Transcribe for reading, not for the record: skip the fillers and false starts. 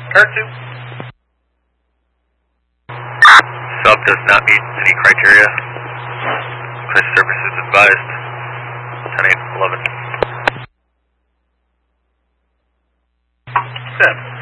Turn 2. Sub does not meet any criteria. Clear services advised. 10-8-11. 10.